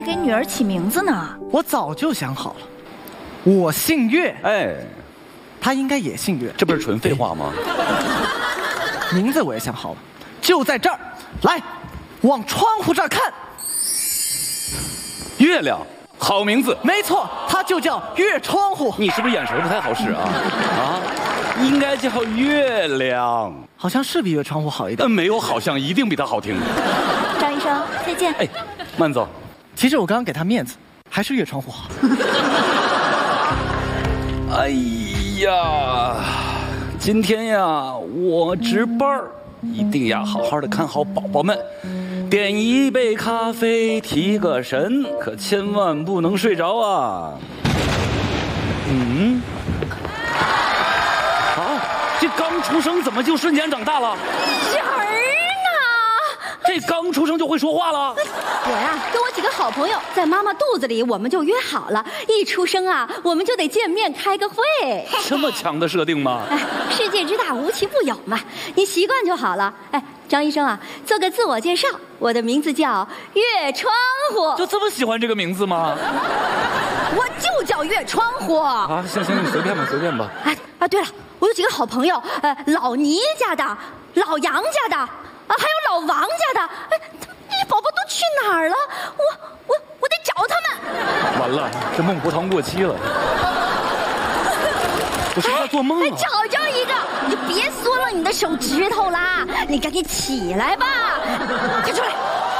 给女儿起名字呢？ 我早就想好了，我姓岳， 哎， 他应该也姓岳， 这不是纯废话吗？ 名字我也想好了，就在这儿，来，往窗户这儿看， 月亮，好名字。 没错，它就叫月窗户。 你是不是眼神不太好使啊？啊，应该叫月亮。 好像是比月窗户好一点。 没有，好像一定比它好听。 张医生，再见。 哎，慢走。 其实我刚刚给他面子，还是月窗户好。 哎呀，今天呀，我值班，一定要好好的看好宝宝们。点一杯咖啡提个神，可千万不能睡着啊！啊，这刚出生怎么就瞬间长大了？ 人呢？ 这刚出生就会说话了？ 我呀，跟我几个好朋友在妈妈肚子里，我们就约好了，一出生啊，我们就得见面开个会。 这么强的设定吗？ 哎，世界之大，无奇不有嘛，你习惯就好了。哎，张医生啊，做个自我介绍，我的名字叫月窗户。 就这么喜欢这个名字吗？ 我就叫月窗户。 啊，行，你随便吧，随便吧。 哎，对了，我有几个好朋友，老倪家的、老杨家的，还有老王家的。哎，这些宝宝都去哪儿了？我得找他们。 完了，这孟婆汤过期了。我是在做梦啊！ 找着一个，你就别缩了你的手指头啦！你赶紧起来吧，快出来！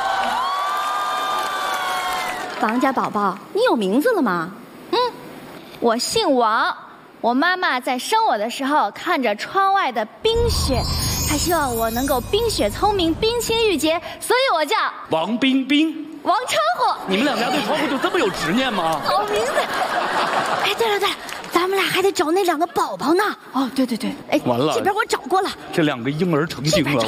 王家宝宝，你有名字了吗？ 我姓王，我妈妈在生我的时候看着窗外的冰雪，她希望我能够冰雪聪明、冰清玉洁，所以我叫王冰冰。 王窗户。 你们两家对窗户就这么有执念吗？ 好名字！哎，对了，咱们俩还得找那2个宝宝呢。哦，对，哎， 完了， 这边我找过了， 这2个婴儿成精了。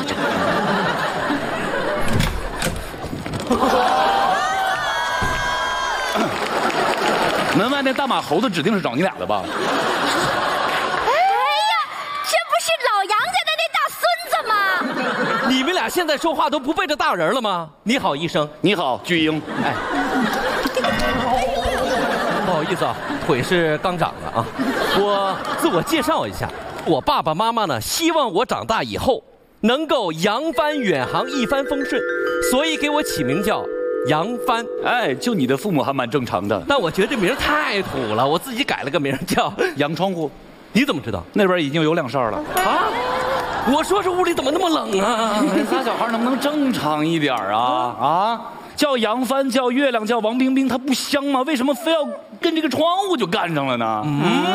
门外那大马猴子指定是找你俩的吧？ 哎呀，这不是老杨家的那大孙子吗？ 你们俩现在说话都不背着大人了吗？你好，医生。 你好，巨婴。 哎，不好意思啊，腿是刚长的啊。我自我介绍一下，我爸爸妈妈呢希望我长大以后能够扬帆远航，一帆风顺，所以给我起名叫杨帆。 哎，就你的父母还蛮正常的。 但我觉得这名太土了，我自己改了个名叫杨窗户。 你怎么知道？ 那边已经有2扇了。 啊？我说这屋里怎么那么冷啊？ 你仨小孩能不能正常一点啊？叫杨帆，叫月亮，叫王冰冰，它不香吗？为什么非要跟这个窗户就干上了呢？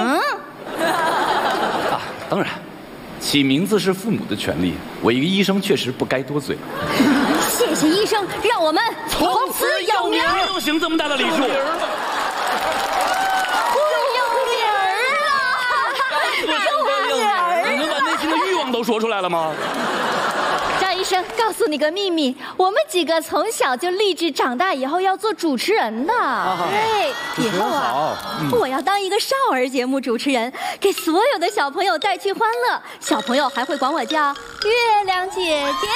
当然，起名字是父母的权利，我一个医生确实不该多嘴。 谢谢医生，让我们从此有名。 又行这么大的礼数。你能把内心的欲望都说出来了吗？ 张医生，告诉你个秘密，我们几个从小就立志长大以后要做主持人的。 对，以后啊，我要当一个少儿节目主持人，给所有的小朋友带去欢乐。小朋友还会管我叫月亮姐姐。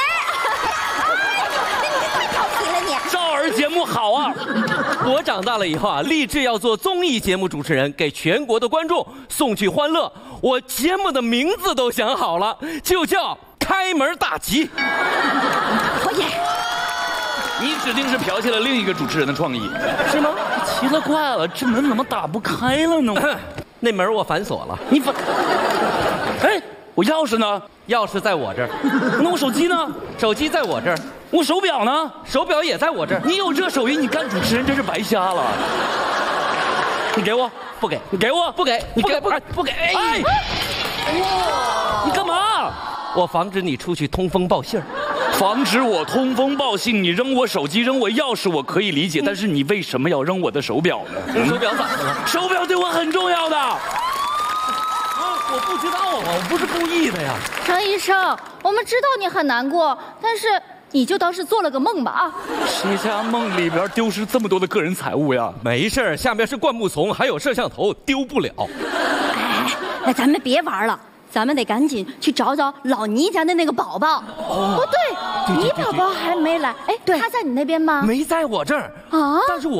你太调皮了你！ 少儿节目好啊！ 我长大了以后啊，立志要做综艺节目主持人，给全国的观众送去欢乐。我节目的名字都想好了，就叫开门大吉。 可以。 你指定是剽窃了另一个主持人的创意，是吗？奇了怪了，这门怎么打不开了呢？ 那门我反锁了。 你反？哎，我钥匙呢？ 钥匙在我这儿。 那我手机呢？ 手机在我这儿。 我手表呢？ 手表也在我这儿。 你有这手艺，你干主持人真是白瞎了。你给我， 不给。 你给我， 不给。 你给不给。 哎，你干嘛？ 我防止你出去通风报信儿。 防止我通风报信，你扔我手机，扔我钥匙，我可以理解，但是你为什么要扔我的手表呢？ 手表咋的了？ 手表对我很重要的。 我不知道啊，我不是故意的呀。 张医生，我们知道你很难过，但是你就当是做了个梦吧啊。 谁家梦里边丢失这么多的个人财物呀？ 没事儿，下面是灌木丛，还有摄像头，丢不了。 哎，咱们别玩了。咱们得赶紧去找找老倪家的那个宝宝。 哦，对，你宝宝还没来，哎，他在你那边吗？ 没在我这儿啊，但是我。